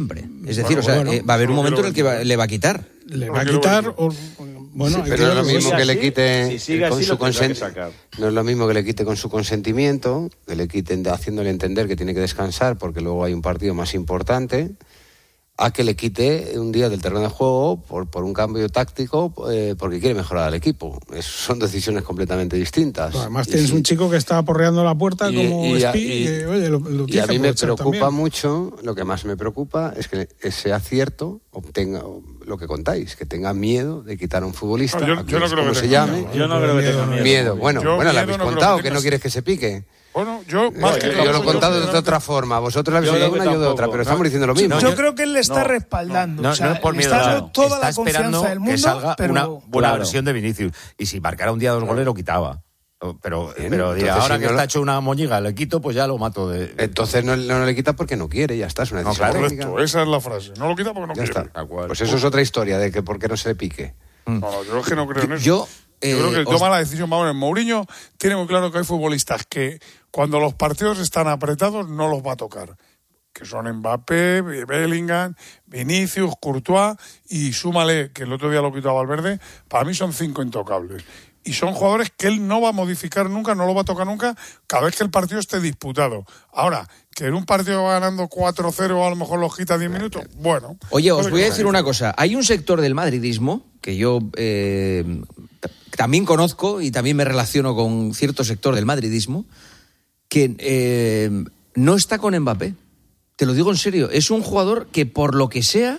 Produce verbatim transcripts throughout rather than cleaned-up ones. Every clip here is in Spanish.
siempre. Es decir, bueno, o sea, bueno, eh, va a haber un momento en el que va, le va a quitar. Le va a quitar... O, bueno, sí, pero no es lo mismo que le quite si sigue con así, su lo tendrá que consentimiento. sacar. No es lo mismo que le quite con su consentimiento, que le quiten haciéndole entender que tiene que descansar porque luego hay un partido más importante, a que le quite un día del terreno de juego por, por un cambio táctico eh, porque quiere mejorar al equipo. Es, son decisiones completamente distintas. Además y tienes sí, un chico que está aporreando la puerta y, como y, Espi, y, que, oye, lo, lo y a mí me preocupa también. mucho, lo que más me preocupa es que ese acierto obtenga lo que contáis, que tenga miedo de quitar a un futbolista, no, yo, a yo no creo como que se tenga llame. miedo. Yo no creo que tenga miedo. Miedo, bueno, Yo bueno, lo miedo habéis no creo contado, que que no tengas. quieres que se pique. Bueno, yo más Eh, que yo otra lo he cosa, contado yo- de otra forma, vosotros lo habéis Yo oído de creo una que y yo de otra, tampoco. pero estamos diciendo lo mismo. No, yo creo que él le está no, respaldando. No, o sea, no por le miedo, está dando no. toda Está la esperando confianza del mundo, que salga pero... una buena Claro. versión de Vinicius. Y si marcara un día dos goles, lo quitaba. Pero, Bien, pero dirá, entonces, ahora si que no está lo- hecho una moñiga, le quito, pues ya lo mato. De... Entonces no, no le quita porque no quiere, ya está, es una No, decisión claro. técnica. Correcto, esa es la frase. No lo quita porque no Ya quiere. está. Tal cual. Pues eso es otra historia de que por qué no se le pique. No, no, yo es que no creo en eso. Yo, eh, Yo creo que os- toma la decisión. Vamos, en Mourinho tiene muy claro que hay futbolistas que cuando los partidos están apretados no los va a tocar. Que son Mbappé, Bellingham, Vinicius, Courtois y súmale, que el otro día lo quitó a Valverde, para mí son cinco intocables. Y son jugadores que él no va a modificar nunca, no lo va a tocar nunca, cada vez que el partido esté disputado. Ahora, que en un partido va ganando cuatro cero a lo mejor los quita diez minutos, bueno. Oye, os puede voy a que decir sea. una cosa. Hay un sector del madridismo que yo eh, también conozco y también me relaciono con cierto sector del madridismo que eh, no está con Mbappé. Te lo digo en serio. Es un jugador que, por lo que sea,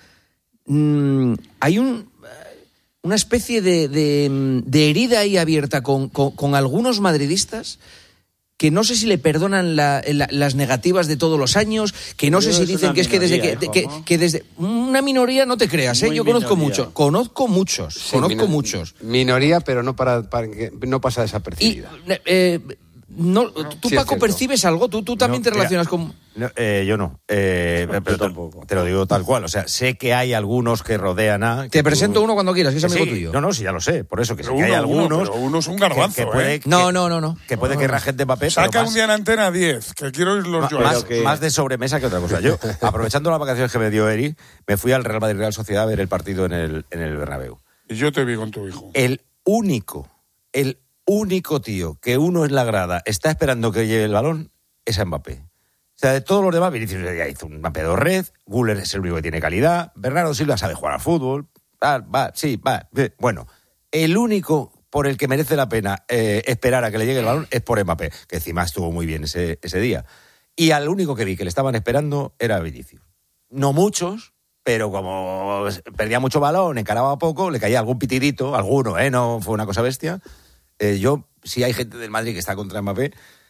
mmm, hay un... una especie de, de, de herida ahí abierta con, con, con algunos madridistas que no sé si le perdonan la, la, las negativas de todos los años, que no Pero sé si es dicen una que es que desde minoría, que, hijo, que, ¿no? que desde una minoría no te creas, ¿eh? Muy Yo conozco minoría. mucho, conozco muchos, Sí, conozco minor- muchos. Minoría, pero no para, para que no pasa Y desapercibida. eh, no, tú, sí es Paco, cierto. percibes algo, tú, tú también No, te mira, relacionas con... No, eh, yo no. Eh, pero te, tampoco. te lo digo tal cual. O sea, sé que hay algunos que rodean a... que Te tú- presento uno cuando quieras, que es que amigo sí. tuyo. No, no, sí, ya lo sé. Por eso que sé Pero que hay uno, uno, algunos... pero uno es un que- garbanzo, que puede, ¿eh? que- No, no, no, no. Que puede que rajen de Mbappé, pero Saca más, un día en antena diez, que quiero oír los ma- yo. más, que- más de sobremesa que otra cosa. Yo, aprovechando las vacaciones que me dio Eri, me fui al Real Madrid Real Sociedad a ver el partido en el, en el Bernabéu. Y yo te vi con tu hijo. El único, el único tío que uno en la grada está esperando que lleve el balón es a Mbappé. O sea, de todos los demás, Vinicius ya hizo una pedorred, Güler es el único que tiene calidad, Bernardo Silva sabe jugar al fútbol, va, va, sí, va. eh. Bueno, el único por el que merece la pena eh, esperar a que le llegue el balón es por Mbappé, que encima estuvo muy bien ese, ese día. Y al único que vi que le estaban esperando era Vinicius. No muchos, pero como perdía mucho balón, encaraba poco, le caía algún pitidito, alguno, ¿eh? No fue una cosa bestia. Eh, yo, si hay gente del Madrid que está contra Mbappé,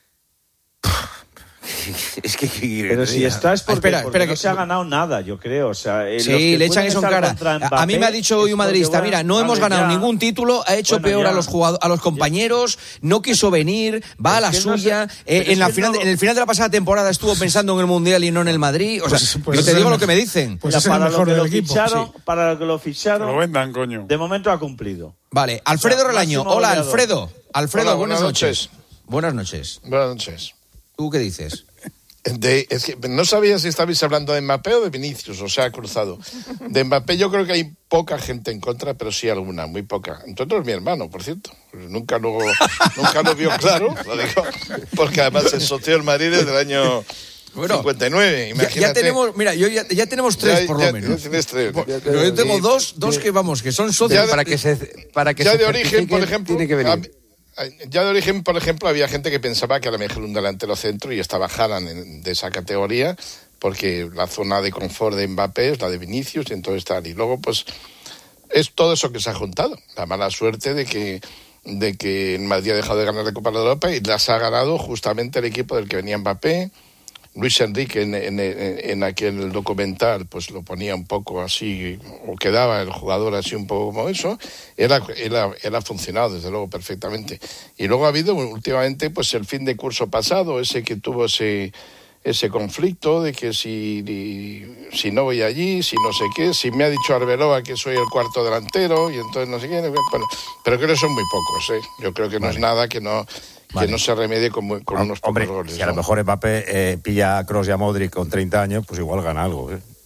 es que... Pero si está es porque, Espera, porque espera, no que- se ha ganado nada, yo creo. O sea, eh, los Sí, que le echan pueden eso en estar cara. contra A- Mbappé A mí me ha dicho hoy es un porque, madridista, bueno, mira, no vale, hemos ganado ya. ningún título, ha hecho Bueno, peor ya. a los jugadores, a los compañeros, no quiso venir, va a la Es que no suya. sé- eh, pero en, es la que final, no- de- en el final de la pasada temporada estuvo pensando en el Mundial y no en el Madrid. O sea, Pues- pues yo es te el digo lo mejor. que me dicen. Pues Mira, es el para lo mejor que del lo equipo. ficharon, Sí. para lo que lo Que ficharon, lo vendan, coño. de momento ha cumplido. Vale, Alfredo O sea, Relaño. máximo Hola, goleador. Alfredo. Alfredo, Hola, buenas, buenas noches. noches. Buenas noches. Buenas noches. ¿Tú qué dices? De, es que no sabía si estabais hablando de Mbappé o de Vinicius, o sea, cruzado. De Mbappé yo creo que hay poca gente en contra, pero sí alguna, muy poca. Entre otros mi hermano, por cierto. Nunca lo, nunca lo vio claro, lo digo, porque además es socio del Madrid desde el año Bueno, cincuenta y nueve, Ya, imagínate. ya tenemos, mira, yo ya, ya tenemos tres Ya- por ya- lo menos. ya tienes tres. Pero yo tengo Y- dos, dos que vamos, que son socios. Ya de- para que se para que ya se de origen, por certifique, ejemplo, tiene que venir. hab- ya de origen, por ejemplo, había gente que pensaba que a lo mejor un delantero centro y estaba Haaland en- de esa categoría, porque la zona de confort de Mbappé es la de Vinicius y entonces tal. Y luego, pues, es todo eso que se ha juntado. La mala suerte de que de que el Madrid ha dejado de ganar la Copa de Europa y las ha ganado justamente el equipo del que venía Mbappé. Luis Enrique en, en, en aquel documental pues lo ponía un poco así, o quedaba el jugador así un poco como eso. Él ha, él ha, él ha funcionado desde luego perfectamente. Y luego ha habido últimamente pues el fin de curso pasado, ese que tuvo ese ese conflicto de que si, si no voy allí, si no sé qué, si me ha dicho Arbeloa que soy el cuarto delantero y entonces no sé qué, bueno, pero creo que son muy pocos, ¿eh? Yo creo que no Vale. es nada que no que Vale. no se remedie con, muy- con unos Hombre, pocos goles. si a lo ¿no? mejor Mbappé eh, pilla a Kroos y a Modric con treinta años, pues igual gana algo, ¿eh?